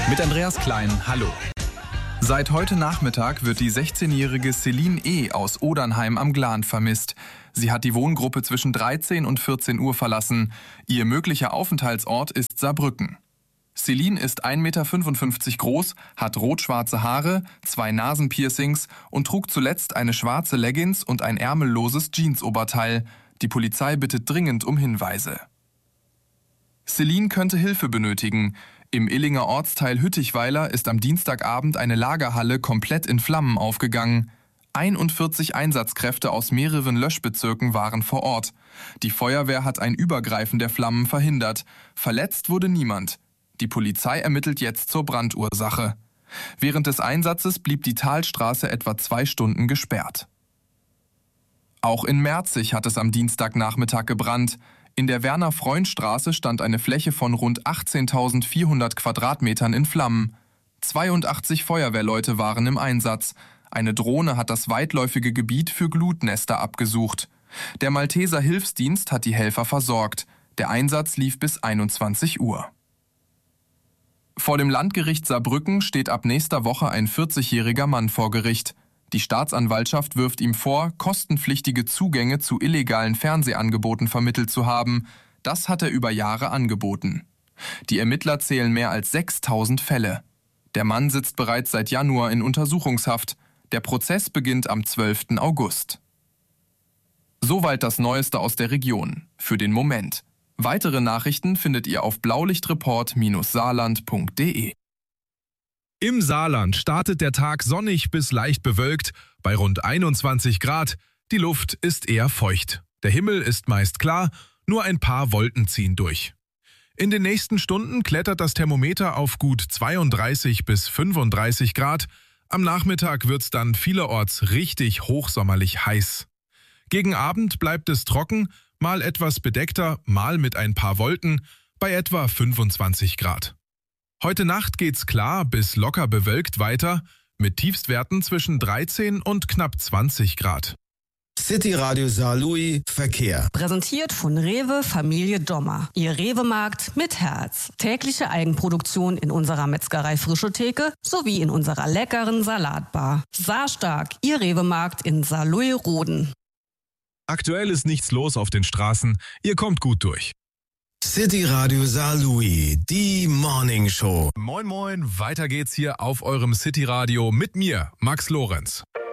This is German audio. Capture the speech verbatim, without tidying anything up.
Mit Andreas Klein, hallo. Seit heute Nachmittag wird die sechzehnjährige Celine E. aus Odernheim am Glan vermisst. Sie hat die Wohngruppe zwischen dreizehn und vierzehn Uhr verlassen. Ihr möglicher Aufenthaltsort ist Saarbrücken. Celine ist ein Meter fünfundfünfzig groß, hat rot-schwarze Haare, zwei Nasenpiercings und trug zuletzt eine schwarze Leggings und ein ärmelloses Jeansoberteil. Die Polizei bittet dringend um Hinweise. Celine könnte Hilfe benötigen. Im Illinger Ortsteil Hüttichweiler ist am Dienstagabend eine Lagerhalle komplett in Flammen aufgegangen. einundvierzig Einsatzkräfte aus mehreren Löschbezirken waren vor Ort. Die Feuerwehr hat ein Übergreifen der Flammen verhindert. Verletzt wurde niemand. Die Polizei ermittelt jetzt zur Brandursache. Während des Einsatzes blieb die Talstraße etwa zwei Stunden gesperrt. Auch in Merzig hat es am Dienstagnachmittag gebrannt. In der Werner-Freund-Straße stand eine Fläche von rund achtzehntausendvierhundert Quadratmetern in Flammen. zweiundachtzig Feuerwehrleute waren im Einsatz. Eine Drohne hat das weitläufige Gebiet für Glutnester abgesucht. Der Malteser Hilfsdienst hat die Helfer versorgt. Der Einsatz lief bis einundzwanzig Uhr. Vor dem Landgericht Saarbrücken steht ab nächster Woche ein vierzigjähriger Mann vor Gericht. Die Staatsanwaltschaft wirft ihm vor, kostenpflichtige Zugänge zu illegalen Fernsehangeboten vermittelt zu haben. Das hat er über Jahre angeboten. Die Ermittler zählen mehr als sechstausend Fälle. Der Mann sitzt bereits seit Januar in Untersuchungshaft. Der Prozess beginnt am zwölften August. Soweit das Neueste aus der Region. Für den Moment. Weitere Nachrichten findet ihr auf blaulichtreport Bindestrich saarland Punkt de. Im Saarland startet der Tag sonnig bis leicht bewölkt, bei rund einundzwanzig Grad. Die Luft ist eher feucht. Der Himmel ist meist klar, nur ein paar Wolken ziehen durch. In den nächsten Stunden klettert das Thermometer auf gut zweiunddreißig bis fünfunddreißig Grad. Am Nachmittag wird's dann vielerorts richtig hochsommerlich heiß. Gegen Abend bleibt es trocken, mal etwas bedeckter, mal mit ein paar Wolken, bei etwa fünfundzwanzig Grad. Heute Nacht geht's klar bis locker bewölkt weiter, mit Tiefstwerten zwischen dreizehn und knapp zwanzig Grad. City Radio Saarlouis Verkehr. Präsentiert von Rewe Familie Dommer. Ihr Rewe-Markt mit Herz. Tägliche Eigenproduktion in unserer Metzgerei Frische Theke sowie in unserer leckeren Salatbar. Saarstark, Ihr Rewe-Markt in Saarlouis-Roden. Aktuell ist nichts los auf den Straßen, ihr kommt gut durch. City Radio Saarlouis, die Morning Show. Moin moin, weiter geht's hier auf eurem City Radio mit mir, Max Lorenz.